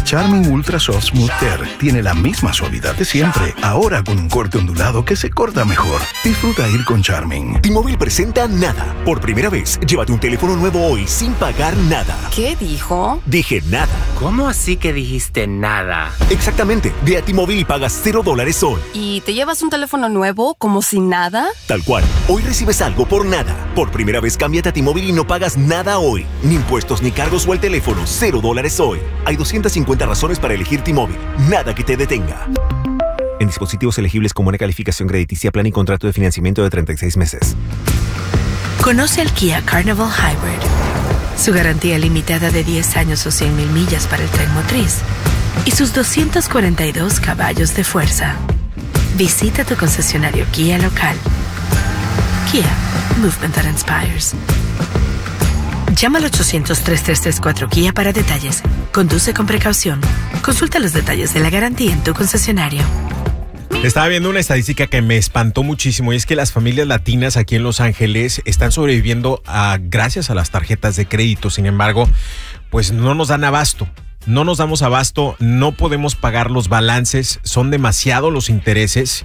Charmin Ultra Soft Smooth Tear tiene la misma suavidad de siempre, ahora con un corte ondulado que se corta mejor. Disfruta ir con Charmin. T-Mobile presenta Nada. Por primera vez, llévate un teléfono nuevo hoy sin pagar nada. ¿Qué dijo? Dije nada. ¿Cómo así que dijiste nada? Exactamente. Ve a T-Mobile y pagas $0 hoy. ¿Y te llevas un teléfono nuevo como si nada? Tal cual. Hoy recibes algo por nada. Por primera vez, cámbiate a T-Mobile y no pagas nada hoy. Ni impuestos, ni cargos o el teléfono. $0 hoy. Hay 250 razones para elegir T-Mobile. Nada que te detenga. En dispositivos elegibles con buena calificación crediticia, plan y contrato de financiamiento de 36 meses. Conoce el Kia Carnival Hybrid. Su garantía limitada de 10 años o 100,000 millas para el tren motriz. Y sus 242 caballos de fuerza. Visita tu concesionario Kia local. Kia. Movement that inspires. Llama al 800-3334 Kia para detalles. Conduce con precaución. Consulta los detalles de la garantía en tu concesionario. Estaba viendo una estadística que me espantó muchísimo y es que las familias latinas aquí en Los Ángeles están sobreviviendo gracias a las tarjetas de crédito. Sin embargo, pues no nos dan abasto. No nos damos abasto, no podemos pagar los balances, son demasiados los intereses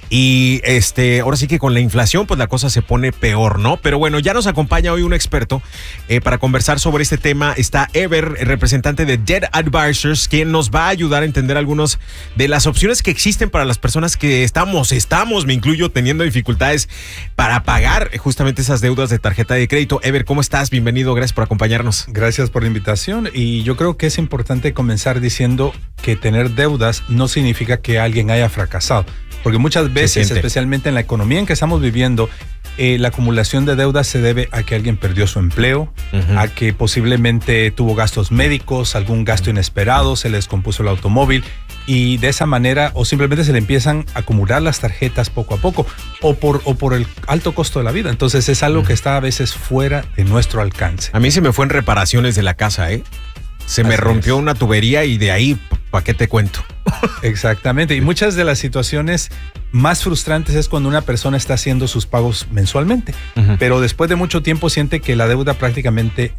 y ahora sí que con la inflación pues la cosa se pone peor, ¿no? Pero bueno, ya nos acompaña hoy un experto para conversar sobre este tema. Está Ever, representante de Debt Advisors, quien nos va a ayudar a entender algunas de las opciones que existen para las personas que estamos, me incluyo, teniendo dificultades para pagar justamente esas deudas de tarjeta de crédito. Ever, ¿cómo estás? Bienvenido, gracias por acompañarnos. Gracias por la invitación y yo creo que es importante comenzar diciendo que tener deudas no significa que alguien haya fracasado, porque muchas veces, especialmente en la economía en que estamos viviendo, la acumulación de deudas se debe a que alguien perdió su empleo, a que posiblemente tuvo gastos médicos, algún gasto inesperado, se le descompuso el automóvil y de esa manera o simplemente se le empiezan a acumular las tarjetas poco a poco o por el alto costo de la vida. Entonces es algo que está a veces fuera de nuestro alcance. A mí se me fue en reparaciones de la casa, Se me rompió una tubería y de ahí, ¿para qué te cuento? Exactamente. Y muchas de las situaciones más frustrantes es cuando una persona está haciendo sus pagos mensualmente, pero después de mucho tiempo siente que la deuda prácticamente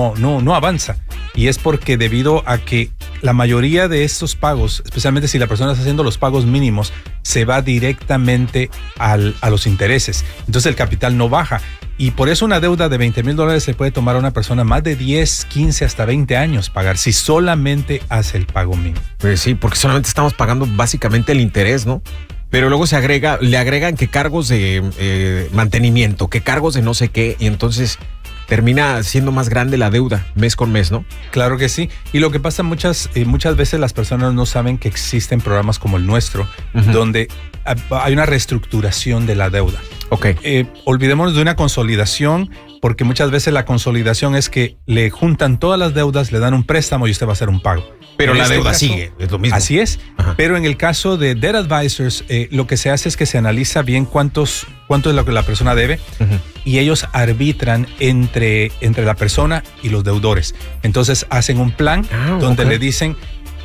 no avanza. Y es porque debido a que la mayoría de estos pagos, especialmente si la persona está haciendo los pagos mínimos, se va directamente a los intereses. Entonces el capital no baja. Y por eso una deuda de $20,000 se puede tomar a una persona más de 10, 15, hasta 20 años pagar si solamente hace el pago mínimo. Pues sí, porque solamente estamos pagando básicamente el interés, ¿no? Pero luego le agregan que cargos de mantenimiento, que cargos de no sé qué, y entonces termina siendo más grande la deuda mes con mes, ¿no? Claro que sí. Y lo que pasa muchas veces las personas no saben que existen programas como el nuestro, donde hay una reestructuración de la deuda. Okay. Olvidémonos de una consolidación, porque muchas veces la consolidación es que le juntan todas las deudas, le dan un préstamo y usted va a hacer un pago. Pero la deuda sigue, es lo mismo. Así es. Pero en el caso de Debt Advisors, lo que se hace es que se analiza bien cuánto es lo que la persona debe y ellos arbitran entre la persona y los deudores. Entonces hacen un plan donde le dicen,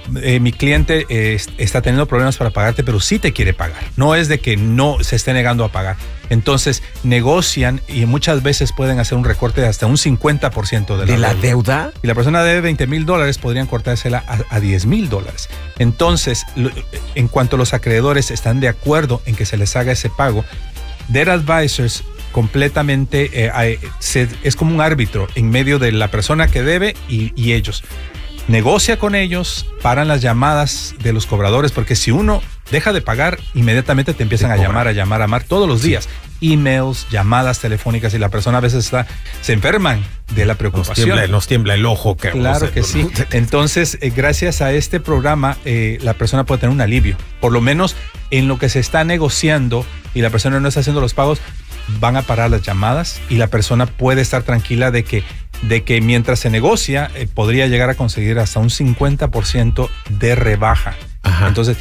mi cliente está teniendo problemas para pagarte, pero sí te quiere pagar. No es de que no se esté negando a pagar. Entonces negocian y muchas veces pueden hacer un recorte de hasta un 50% de la deuda. Y la persona debe $20,000, podrían cortársela a $10,000. Entonces, en cuanto los acreedores están de acuerdo en que se les haga ese pago, Debt Advisors completamente es como un árbitro en medio de la persona que debe y ellos. Negocia con ellos, paran las llamadas de los cobradores, porque si uno deja de pagar, inmediatamente te empiezan a llamar todos los días. Emails, llamadas telefónicas, y la persona a veces se enferman de la preocupación. Nos tiembla el ojo. Claro que sí. Entonces, gracias a este programa, la persona puede tener un alivio. Por lo menos en lo que se está negociando y la persona no está haciendo los pagos, van a parar las llamadas y la persona puede estar tranquila de que mientras se negocia, podría llegar a conseguir hasta un 50% de rebaja. Entonces,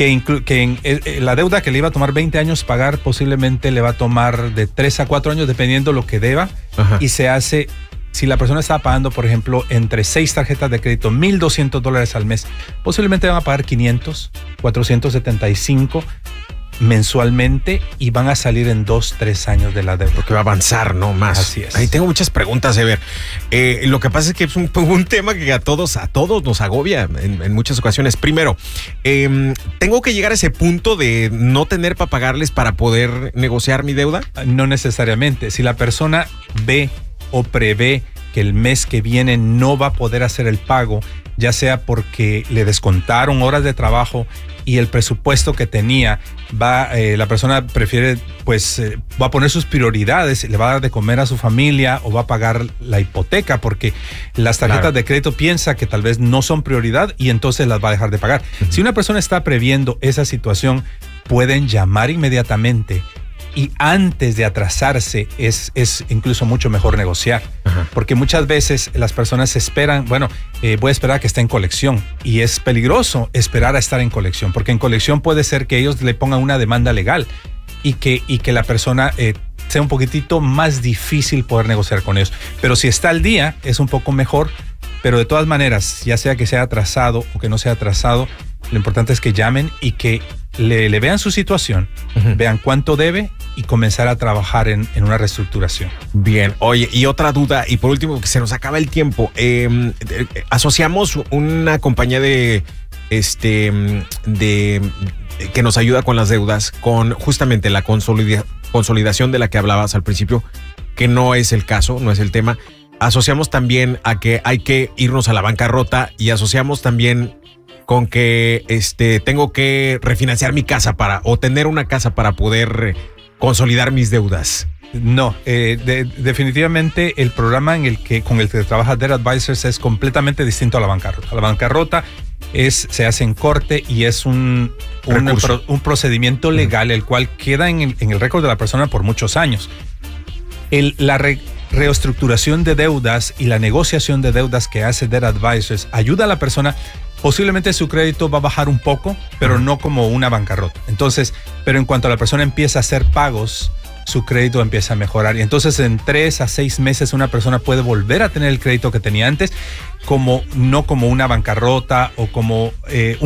la deuda que le iba a tomar 20 años pagar, posiblemente le va a tomar de 3 a 4 años, dependiendo lo que deba. Y se hace, si la persona está pagando, por ejemplo, entre 6 tarjetas de crédito, $1,200 al mes, posiblemente van a pagar 500, 475. mensualmente y van a salir en 2-3 años de la deuda. Porque va a avanzar, ¿no? Más. Así es. Ahí tengo muchas preguntas, Ever. Lo que pasa es que es un tema que a todos nos agobia en muchas ocasiones. Primero, ¿tengo que llegar a ese punto de no tener para pagarles para poder negociar mi deuda? No necesariamente. Si la persona ve o prevé que el mes que viene no va a poder hacer el pago, ya sea porque le descontaron horas de trabajo y el presupuesto que tenía la persona prefiere, va a poner sus prioridades, le va a dar de comer a su familia o va a pagar la hipoteca porque las tarjetas de crédito piensa que tal vez no son prioridad y entonces las va a dejar de pagar. Si una persona está previendo esa situación, pueden llamar inmediatamente. Y antes de atrasarse es incluso mucho mejor negociar. Ajá. Porque muchas veces las personas esperan, voy a esperar a que esté en colección. Y es peligroso esperar a estar en colección, porque en colección puede ser que ellos le pongan una demanda legal y que la persona sea un poquitito más difícil poder negociar con ellos. Pero si está al día, es un poco mejor. Pero de todas maneras, ya sea que sea atrasado o que no sea atrasado, lo importante es que llamen y que le vean su situación, vean cuánto debe y comenzar a trabajar en una reestructuración. Bien, oye, y otra duda, y por último, que se nos acaba el tiempo. Asociamos una compañía que nos ayuda con las deudas, con justamente la consolidación de la que hablabas al principio, que no es el caso, no es el tema. Asociamos también a que hay que irnos a la bancarrota y asociamos también con que tengo que refinanciar mi casa o tener una casa para poder consolidar mis deudas. No, definitivamente el programa con el que trabaja Debt Advisors es completamente distinto a la bancarrota. La bancarrota se hace en corte y es un procedimiento legal el cual queda en el récord de la persona por muchos años. La reestructuración de deudas y la negociación de deudas que hace Debt Advisors ayuda a la persona. Posiblemente su crédito va a bajar un poco, pero no como una bancarrota. Entonces, pero en cuanto a la persona empieza a hacer pagos, su crédito empieza a mejorar. Y entonces en 3 a 6 meses una persona puede volver a tener el crédito que tenía antes, no como una bancarrota o como